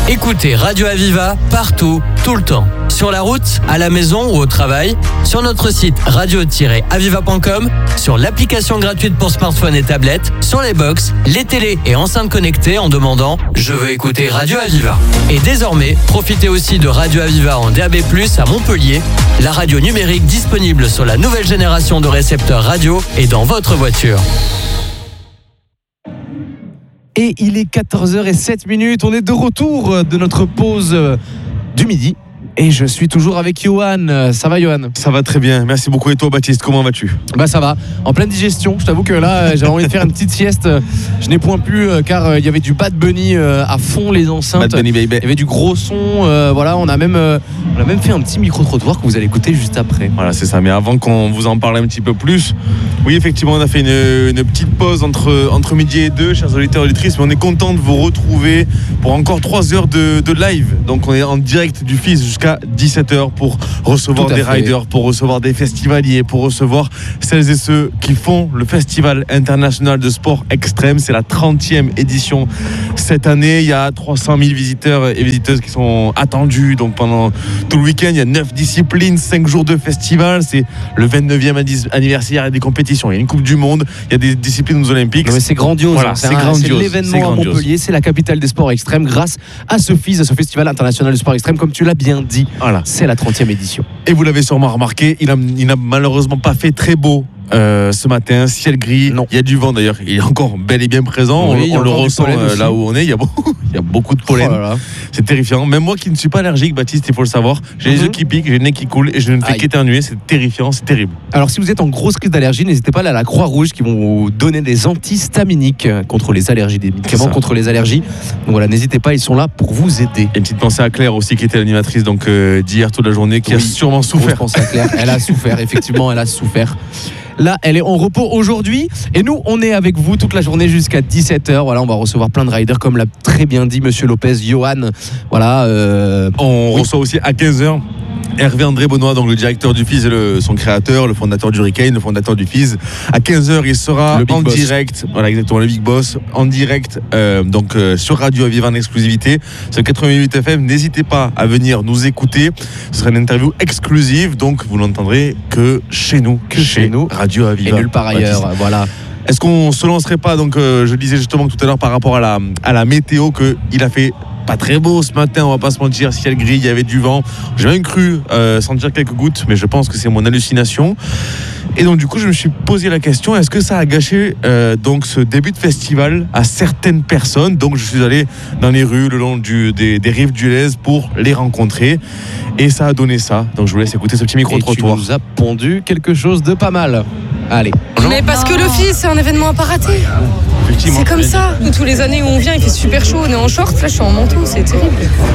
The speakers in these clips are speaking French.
Écoutez Radio Aviva partout, tout le temps. Sur la route, à la maison ou au travail, sur notre site radio-aviva.com, sur l'application gratuite pour smartphone et tablette, sur les box, les télés et enceintes connectées en demandant « Je veux écouter Radio Aviva ». Et désormais, profitez aussi de Radio Aviva en DAB+, à Montpellier, la radio numérique disponible sur la nouvelle génération de récepteurs radio et dans votre voiture. Et il est 14h07, on est de retour de notre pause du midi. Et je suis toujours avec Johan. Ça va, Johan? Ça va très bien, merci beaucoup. Et toi, Baptiste, comment vas-tu? Bah ça va, en pleine digestion. Je t'avoue que là, j'avais envie de faire une petite sieste. Je n'ai point pu car il y avait du Bad Bunny à fond les enceintes. Bad Bunny, baby. Il y avait du gros son. Voilà, on a même fait un petit micro-trottoir que vous allez écouter juste après. Voilà, c'est ça. Mais avant qu'on vous en parle un petit peu plus, oui, effectivement, on a fait une petite pause entre midi et 2, chers auditeurs et auditrices. Mais on est content de vous retrouver pour encore 3 heures de live. Donc on est en direct du FIS jusqu'à 17h pour recevoir des riders, pour recevoir des festivaliers, pour recevoir celles et ceux qui font le Festival international de sport extrême. C'est la 30e édition cette année. Il y a 300 000 visiteurs et visiteuses qui sont attendus. Donc pendant tout le week-end, il y a 9 disciplines, 5 jours de festival. C'est le 29e anniversaire, il y a des compétitions, il y a une Coupe du Monde, il y a des disciplines aux Olympiques. Non, mais c'est grandiose. Voilà, c'est grandiose. C'est l'événement à Montpellier, c'est la capitale des sports extrêmes grâce à ce FIS, à ce Festival international de sport extrême, comme tu l'as bien dit. Voilà. C'est la 30e édition. Et vous l'avez sûrement remarqué, il n'a malheureusement pas fait très beau ce matin, ciel gris. Non. Il y a du vent d'ailleurs, il est encore bel et bien présent. Oui, on le ressent là où on est. Il y a beaucoup de pollen. Oh là là. C'est terrifiant. Même moi qui ne suis pas allergique, Baptiste, il faut le savoir, j'ai les yeux qui piquent, j'ai le nez qui coule et je ne fais qu'éternuer. C'est terrifiant, c'est terrible. Alors si vous êtes en grosse crise d'allergie, n'hésitez pas à aller à la Croix-Rouge qui vont vous donner des antihistaminiques contre les allergies, des médicaments contre les allergies. Donc voilà, n'hésitez pas, ils sont là pour vous aider. Et une petite pensée à Claire aussi qui était l'animatrice d'hier toute la journée, qui a sûrement souffert. Pensée à Claire, elle a souffert, effectivement, elle a souffert. Là, elle est en repos aujourd'hui et nous, on est avec vous toute la journée jusqu'à 17h. Voilà, on va recevoir plein de riders comme l'a très bien dit Monsieur Lopez, Johan. Voilà. On reçoit aussi à 15h Hervé André Benoît, donc le directeur du FIS et son créateur, le fondateur du Hurricane, le fondateur du FIS. À 15h, il sera en direct, voilà exactement, le Big Boss, en direct sur Radio Aviva en exclusivité, sur 88 FM. N'hésitez pas à venir nous écouter. Ce sera une interview exclusive, donc vous n'entendrez que chez nous, chez Radio Aviva. Et nulle part ailleurs, voilà. Est-ce qu'on se lancerait pas, donc je disais justement tout à l'heure par rapport à la météo, qu'il a fait pas très beau ce matin, on va pas se mentir, ciel gris, il y avait du vent. J'ai même cru sentir quelques gouttes, mais je pense que c'est mon hallucination. Et donc du coup, je me suis posé la question, est-ce que ça a gâché donc ce début de festival à certaines personnes? Donc je suis allé dans les rues le long des rives du Lez pour les rencontrer. Et ça a donné ça. Donc je vous laisse écouter ce petit micro-trottoir. Et tu nous as pondu quelque chose de pas mal. Allez. Mais parce que le FIS, c'est un événement à pas rater. C'est comme ça. Nous, tous les années où on vient, il fait super chaud. On est en short, là je suis en manteau, c'est terrible.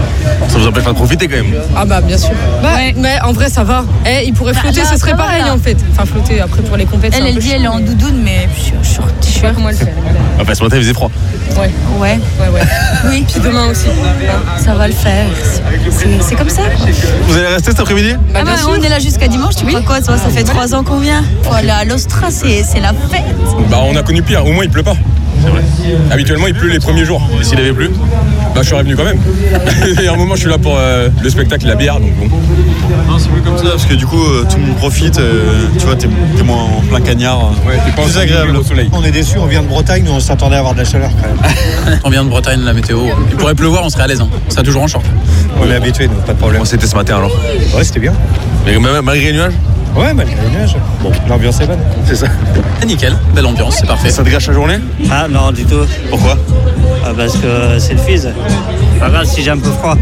Ça vous empêche pas de profiter quand même? Ah bah bien sûr. Mais en vrai ça va. Il pourrait flotter, ce serait pareil en fait. Enfin flotter après pour les compétitions. Elle dit elle est en doudoune, mais je suis en t-shirt. Comment elle fait? Enfin ce matin il faisait froid. Ouais. Oui, puis demain aussi. Ça va le faire. C'est comme ça. Vous allez rester cet après-midi? Bah, on est là jusqu'à dimanche, tu crois quoi toi? Ça fait 3 ans qu'on vient. Faut aller à l'Ostra, c'est la fête. Bah on a connu pire, au moins il pleut pas. C'est vrai. Habituellement il pleut les premiers jours. Et s'il avait plu? Bah je suis revenu quand même. Il y a un moment je suis là pour le spectacle, la bière, donc bon. Non, c'est plus comme ça parce que du coup tout le monde profite, tu vois, t'es moins en plein cagnard. Ouais, t'es pas plus agréable au soleil. On est déçus, on vient de Bretagne, nous on s'attendait à avoir de la chaleur quand même. On vient de Bretagne, la météo. Il pourrait pleuvoir, on serait à l'aise. Ça a toujours en short. On est habitué, donc pas de problème. Moi c'était ce matin alors. Ouais, c'était bien. Mais malgré les nuages? Ouais, malgré les nuages. Bon, l'ambiance est bonne. C'est ça. Nickel, belle ambiance, c'est parfait. Ça te gâche la journée? Ah non, du tout. Pourquoi? Parce que c'est le FIS. Pas grave si j'ai un peu froid.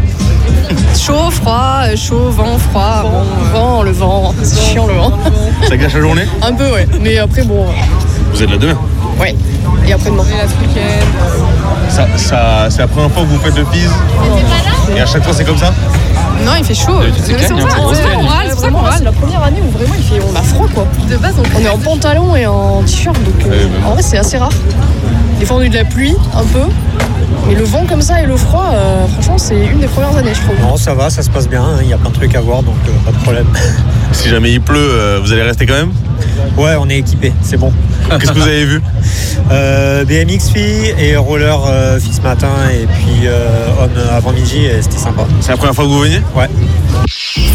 Chaud, froid, vent, froid. Bon, le vent, c'est chiant le vent. Ça gâche la journée? Un peu, ouais. Mais après, bon. Vous êtes là demain? Ouais. Et après-demain. Et là, ce week-end. C'est la première fois que vous faites le FIS? Et à chaque fois, c'est comme ça? Non, il fait chaud. C'est pour ça qu'on râle. C'est la première année où vraiment on a froid quoi. De base, on est en pantalon et en t-shirt, donc en vrai c'est assez rare. défendu de la pluie un peu. Mais le vent comme ça et le froid, franchement, c'est une des premières années, je trouve. Non, ça va, ça se passe bien. Il y a plein de trucs à voir, donc pas de problème. Si jamais il pleut, vous allez rester quand même ? Ouais, on est équipé, c'est bon. Qu'est-ce que vous avez vu ? BMX filles et roller filles ce matin et puis on avant midi et c'était sympa. C'est la première fois que vous veniez ? Ouais.